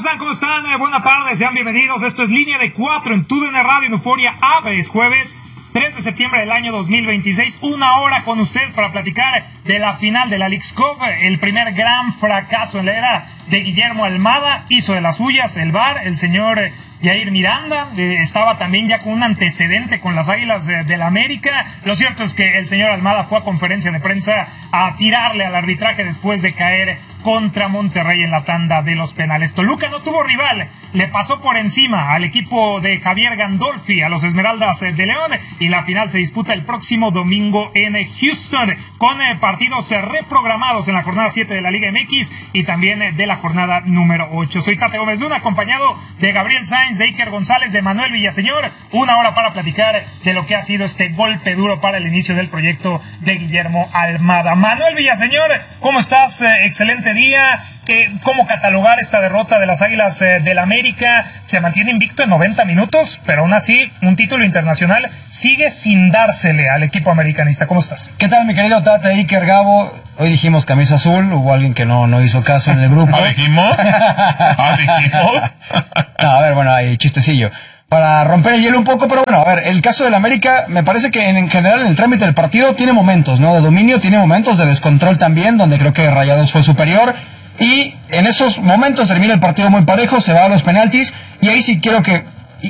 están? ¿Cómo están? Buenas tardes, sean bienvenidos. Esto es Línea de 4 en TUDN Radio en Euforia AB. Es jueves 3 de septiembre del año 2026. Una hora con ustedes para platicar de la final de la Leagues Cup. El primer gran fracaso en la era de Guillermo Almada. Hizo de las suyas el VAR, el señor Jair Miranda. Estaba también ya con un antecedente con las Águilas del América. Lo cierto es que el señor Almada fue a conferencia de prensa a tirarle al arbitraje después de caer contra Monterrey en la tanda de los penales. Toluca no tuvo rival, le pasó por encima al equipo de Javier Gandolfi, a los Esmeraldas de León, y la final se disputa el próximo domingo en Houston, con partidos reprogramados en la jornada 7 de la Liga MX y también de la jornada número 8. Soy Tate Gómez Luna, acompañado de Gabriel Sainz, de Iker González, de Manuel Villaseñor. Una hora para platicar de lo que ha sido este golpe duro para el inicio del proyecto de Guillermo Almada. Manuel Villaseñor, ¿cómo estás? Excelente día. ¿Cómo catalogar esta derrota de las Águilas del América? Se mantiene invicto en 90 minutos, pero aún así un título internacional sigue sin dársele al equipo americanista. ¿Cómo estás? ¿Qué tal, mi querido Tate, Iker, Gabo? Hoy dijimos camisa azul, hubo alguien que no hizo caso en el grupo. ¿Dijimos? No, a ver, bueno, hay chistecillo para romper el hielo un poco, pero bueno, a ver, el caso del América, me parece que en general en el trámite del partido tiene momentos, ¿no? De dominio, tiene momentos de descontrol también, donde creo que Rayados fue superior, y en esos momentos termina el partido muy parejo, se va a los penaltis, y ahí sí creo que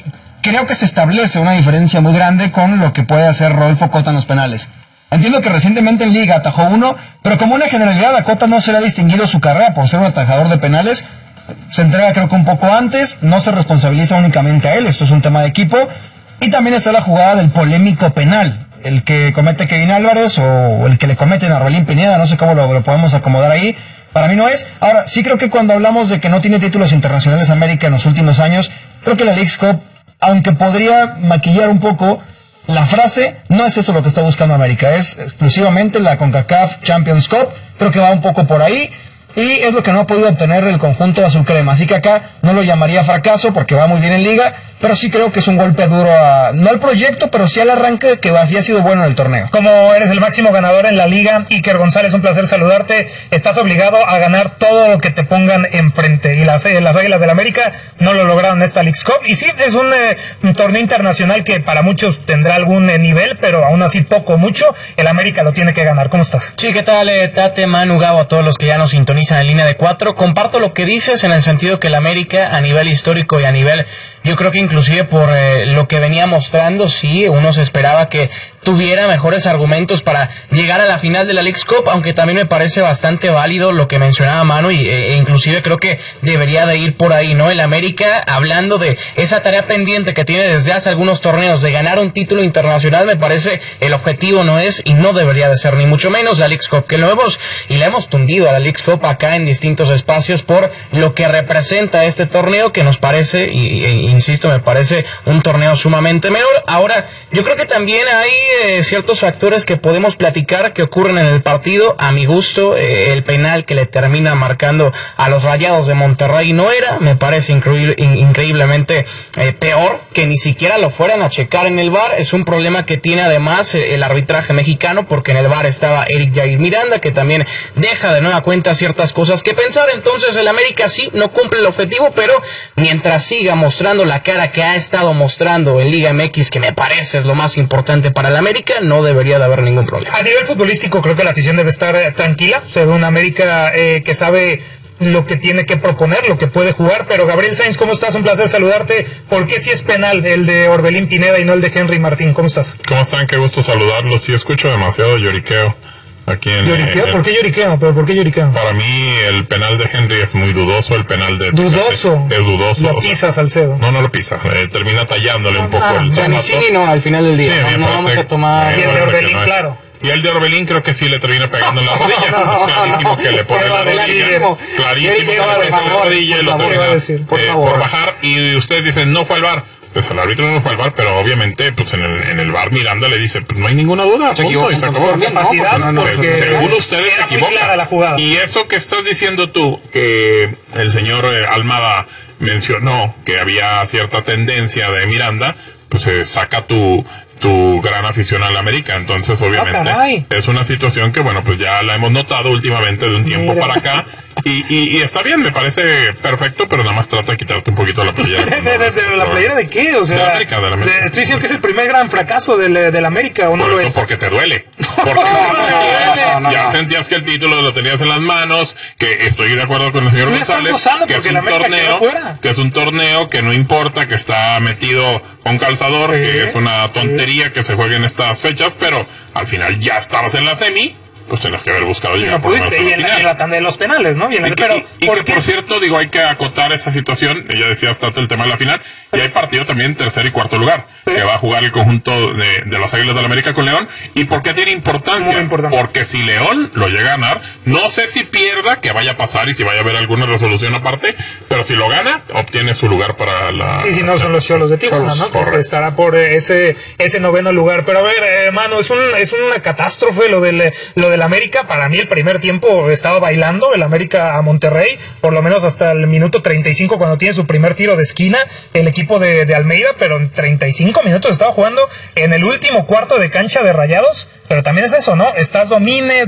se establece una diferencia muy grande con lo que puede hacer Rodolfo Cota en los penales. Entiendo que recientemente en Liga atajó uno, pero como una generalidad a Cota no se le ha distinguido su carrera por ser un atajador de penales. Se entrega creo que un poco antes, no se responsabiliza únicamente a él, esto es un tema de equipo. Y también está la jugada del polémico penal, el que comete Kevin Álvarez o el que le cometen a Orbelín Pineda, no sé cómo lo podemos acomodar ahí. Para mí no es. Ahora, sí creo que cuando hablamos de que no tiene títulos internacionales América en los últimos años, creo que la Leagues Cup, aunque podría maquillar un poco la frase, no es eso lo que está buscando América, es exclusivamente la CONCACAF Champions Cup, creo que va un poco por ahí. Y es lo que no ha podido obtener el conjunto azul crema. Así que acá no lo llamaría fracaso porque va muy bien en liga, pero sí creo que es un golpe duro no al proyecto, pero sí al arranque que había sido bueno en el torneo. Como eres el máximo ganador en la liga, Iker González, un placer saludarte. Estás obligado a ganar todo lo que te pongan enfrente. Y las Águilas del América no lo lograron en esta Leagues Cup. Y sí, es un torneo internacional que para muchos tendrá algún nivel, pero aún así poco o mucho. El América lo tiene que ganar. ¿Cómo estás? Sí, ¿qué tal, Tate, Manu, Gabo, a todos los que ya nos sintonizan en Línea de 4? Comparto lo que dices en el sentido que el América a nivel histórico y a nivel, yo creo que inclusive por lo que venía mostrando, sí, uno se esperaba que tuviera mejores argumentos para llegar a la final de la Leagues Cup, aunque también me parece bastante válido lo que mencionaba Manu e inclusive creo que debería de ir por ahí, ¿no? El América, hablando de esa tarea pendiente que tiene desde hace algunos torneos de ganar un título internacional, me parece el objetivo no es y no debería de ser ni mucho menos la Leagues Cup, que lo hemos y la hemos tundido a la Leagues Cup acá en distintos espacios por lo que representa este torneo, que nos parece, insisto, me parece un torneo sumamente menor. Ahora, yo creo que también hay ciertos factores que podemos platicar que ocurren en el partido. A mi gusto, el penal que le termina marcando a los Rayados de Monterrey no era, me parece increíblemente peor que ni siquiera lo fueran a checar en el VAR. Es un problema que tiene además el arbitraje mexicano, porque en el VAR estaba Eric Jair Miranda, que también deja de nueva cuenta ciertas cosas que pensar. Entonces el América sí no cumple el objetivo, pero mientras siga mostrando la cara que ha estado mostrando en Liga MX, que me parece es lo más importante para el América, no debería de haber ningún problema. A nivel futbolístico creo que la afición debe estar tranquila. Se ve un América que sabe lo que tiene que proponer, lo que puede jugar. Pero Gabriel Sainz, ¿cómo estás? Un placer saludarte. ¿Por qué si es penal el de Orbelín Pineda y no el de Henry Martín? ¿Cómo estás? ¿Cómo están? Qué gusto saludarlos. Sí, escucho demasiado lloriqueo aquí en... ¿Lloriqueo? ¿Por qué lloriqueo? ¿Pero por qué lloriqueo? Para mí el penal de Henry es muy dudoso, el penal de... ¿Dudoso? Es dudoso. Lo pisa Salcedo. No lo pisa. Termina tallándole un poco el zapato. Sí, no, al final del día. Sí, no vamos a tomar... Y el de Orbelín, claro. Y el de Orbelín creo que sí le termina pegando en la rodilla. Clarísimo que le pone la rodilla. Clarísimo que le pone la rodilla y lo termina por bajar. Y ustedes dicen, no fue al VAR. Pues el árbitro no fue al VAR, pero obviamente pues en el VAR Miranda le dice, pues no hay ninguna duda, se equivocó, y se acabó. Según ustedes se equivocan. Y eso que estás diciendo tú, que el señor Almada mencionó que había cierta tendencia de Miranda, pues saca tu tu gran afición al América. Entonces, obviamente, es una situación que, bueno, pues ya la hemos notado últimamente de un tiempo para acá. Y está bien, me parece perfecto, pero nada más trata de quitarte un poquito la playera. ¿De la playera de qué? O sea, de América. Estoy diciendo que es el primer gran fracaso del América, ¿o no lo es? Porque te duele. Ya sentías que el título lo tenías en las manos, que estoy de acuerdo con el señor González, que es un torneo que no importa, que está metido con calzador, que es una tontería que se juegue en estas fechas, pero al final ya estabas en la semi. Pues tenías que haber buscado llegar por la tanda de los penales, ¿no? Por cierto, digo, hay que acotar esa situación. Ya decías, tanto el tema de la final. Y hay partido también, tercer y cuarto lugar, que va a jugar el conjunto de las Águilas del América con León. ¿Y por qué tiene importancia? Porque si León lo llega a ganar, no sé si pierda, que vaya a pasar y si vaya a haber alguna resolución aparte, pero si lo gana, obtiene su lugar para la... Y si no, son los Xolos de Tijuana, ¿no? Que estará por ese noveno lugar. Pero a ver, hermano, es una catástrofe lo del América. Para mí el primer tiempo estaba bailando el América a Monterrey, por lo menos hasta el minuto 35 cuando tiene su primer tiro de esquina el equipo de Almeida, pero en 35 minutos estaba jugando en el último cuarto de cancha de Rayados. Pero también es eso, ¿no? Estás domine,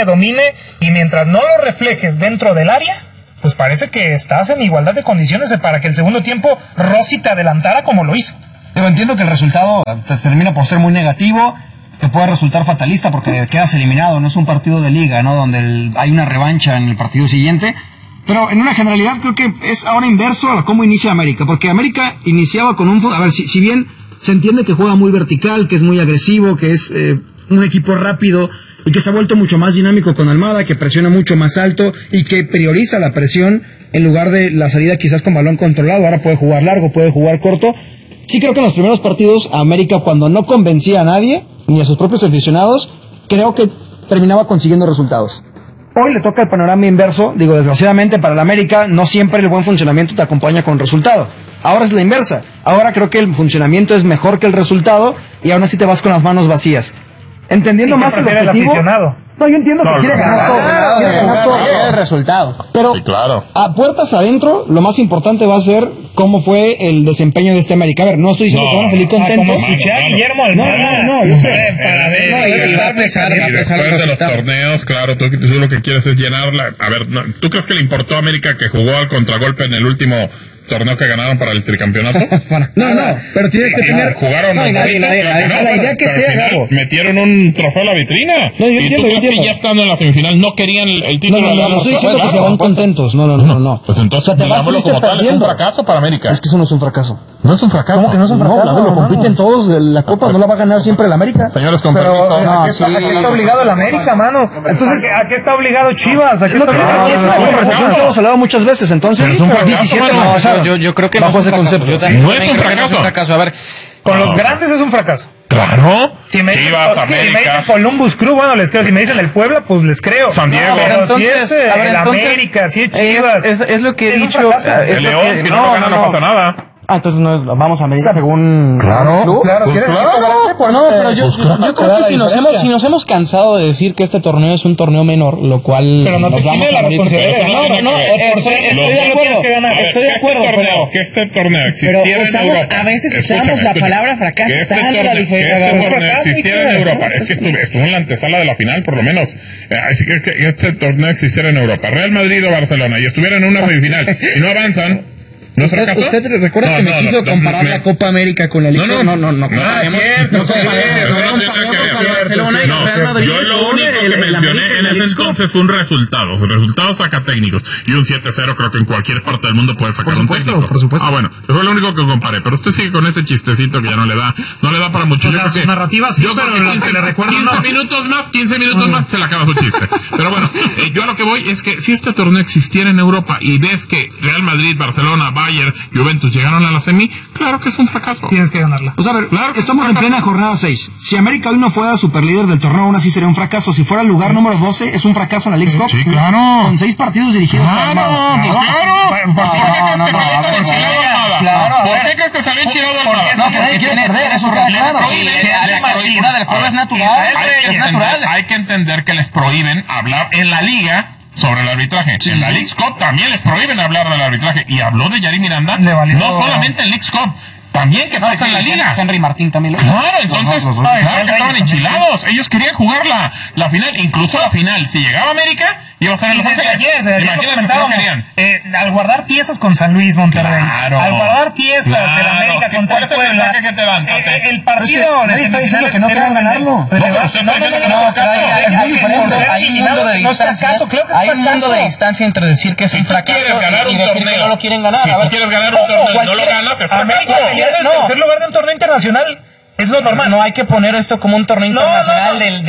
y mientras no lo reflejes dentro del área, pues parece que estás en igualdad de condiciones para que el segundo tiempo Rossi te adelantara como lo hizo. Yo entiendo que el resultado te termina por ser muy negativo, que puede resultar fatalista porque quedas eliminado, no es un partido de liga, ¿no? Donde hay una revancha en el partido siguiente. Pero en una generalidad creo que es ahora inverso a cómo inicia América, porque América iniciaba con un... A ver, si bien se entiende que juega muy vertical, que es muy agresivo, que es un equipo rápido y que se ha vuelto mucho más dinámico con Almada, que presiona mucho más alto y que prioriza la presión en lugar de la salida quizás con balón controlado. Ahora puede jugar largo, puede jugar corto. Sí creo que en los primeros partidos América, cuando no convencía a nadie, ni a sus propios aficionados, creo que terminaba consiguiendo resultados. Hoy le toca el panorama inverso. Digo, desgraciadamente para el América no siempre el buen funcionamiento te acompaña con resultado. Ahora es la inversa. Ahora creo que el funcionamiento es mejor que el resultado y aún así te vas con las manos vacías. Entendiendo más el objetivo. No, yo entiendo que quiere ganar todo. Quiere ganar todo el resultado. Pero sí, claro, a puertas adentro, lo más importante va a ser cómo fue el desempeño de este América. A ver, no estoy diciendo que van a salir contentos. Como escuchar a Guillermo Almada. No, yo sé. Y después de los torneos, claro, tú lo que quieres es llenarla. A ver, ¿tú crees que le importó a América que jugó al contragolpe en el último torneo que ganaron para el tricampeonato? No, pero tienes que tener... Jugaron la idea que sea, Gabo. Metieron un trofeo a la vitrina. No, yo entiendo. Ya estando en la semifinal no querían el título. No estoy diciendo que se van contentos. No. Pues entonces, digámoslo como tal, es un fracaso para América. Es que eso no es un fracaso. No es un fracaso. ¿Cómo que no es un fracaso? No, lo compiten todos. La Copa no la va a ganar siempre el América. Señores, con permiso. ¿A qué está obligado el América, mano? Entonces, ¿a qué está obligado Chivas? Es una conversación que hemos hablado muchas veces. Entonces, 17 no pasaron. Yo creo que bajo ese concepto. No es un fracaso. A ver, con los grandes es un fracaso. Claro. Si me dicen Columbus Crew, bueno, les creo. Si me dicen el Puebla, pues les creo. San Diego. Pero entonces, si es el América, si es Chivas. Es lo que he dicho. El León, si no gana, no pasa nada. Entonces vamos a medir según... Claro, pero yo creo que si nos hemos cansado de decir que este torneo es un torneo menor, lo cual... Pero no te exime la responsabilidad de ganar. Estoy de acuerdo, pero... Que este torneo existiera en Europa... A veces usamos la palabra fracaso. Que este torneo existiera en Europa. Es que estuvo en la antesala de la final, por lo menos. Así que este torneo existiera en Europa. Real Madrid o Barcelona, y estuvieran en una semifinal y no avanzan... ¿No es fracaso? ¿Usted recuerda que me quiso comparar la Copa América con la Liga? No. Yo lo único que mencioné en ese entonces fue un resultado. Resultados saca técnicos. Y un 7-0 creo que en cualquier parte del mundo puede sacar un técnico. Por supuesto. Ah, bueno, eso fue lo único que comparé. Pero usted sigue con ese chistecito que ya no le da para mucho. Yo creo que narrativa sí, pero le recuerdo 15 minutos más se le acaba su chiste. Pero bueno, yo a lo que voy es que si este torneo existiera en Europa y ves que Real Madrid, Barcelona, Bayern, Juventus llegaron a la semi, claro que es un fracaso. Tienes que ganarla. O sea, a ver, claro que estamos en plena jornada 6. Si América hoy no fuera superlíder del torneo, aún así sería un fracaso. Si fuera el lugar número 12, es un fracaso en la Leagues Cup. Sí, claro. Con 6 partidos dirigidos por Almada. ¿Por qué crees que salió enchilado Almada? No, que nadie quiere perder, eso queda claro. Del juego es natural. Hay que entender que les prohíben hablar en la liga sobre el arbitraje. Sí, en la Leagues Cup también les prohíben hablar del arbitraje. Y habló de Yari Miranda, no solamente en Leagues Cup, también que está en la liga. Henry Martín también lo Claro, entonces, claro que estaban enchilados. Ellos querían jugar la final, incluso la final. Si llegaba América, iba a estar en Los Ángeles. Al guardar piezas con San Luis, Monterrey, al guardar piezas del América contra el Puebla, que te dan? el partido... Nadie está diciendo que no quieran ganarlo. No, es muy diferente. Hay un mundo de distancia. Hay un mundo de distancia entre decir que es un fracaso y decir que no lo quieren ganar. Si tú quieres ganar un torneo y no lo ganas, es América pelear el tercer lugar de un torneo internacional. Es lo normal. No hay que poner esto como un torneo internacional del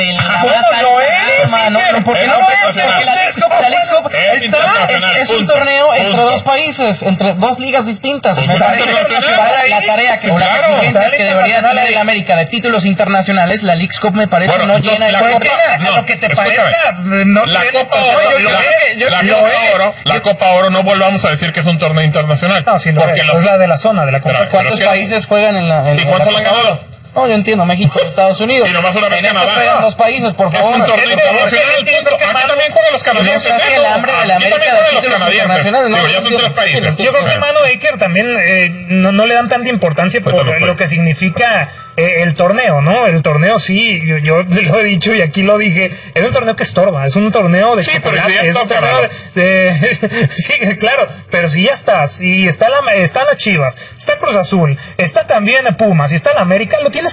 porque no es, porque la Leagues Cup es un torneo entre dos países, entre dos ligas distintas. Me parece la tarea que, o las exigencias que debería tener el América de títulos internacionales, la Leagues Cup me parece no llena de lo que te parezca. La Copa Oro no volvamos a decir que es un torneo internacional. No, sí, porque es la de la zona de la Copa. ¿Cuántos países juegan en la ¿Y cuántos la han ganado? No, yo entiendo, México y Estados Unidos. Y nomás una vez Canadá. Juegan dos países, por favor. Es un torneo internacional. Aquí también juegan los canadienses. No el hambre de la América de títulos internacionales. Digo, ya son 3 países. Yo creo que el Mano Baker también no le dan tanta importancia por lo que significa el torneo, ¿no? El torneo sí, yo lo he dicho y aquí lo dije, es un torneo que estorba, es un torneo de chocolate, es un torneo sí, claro, pero si ya estás, y están las Chivas, está Cruz Azul, está también Pumas, y está la América, lo tienes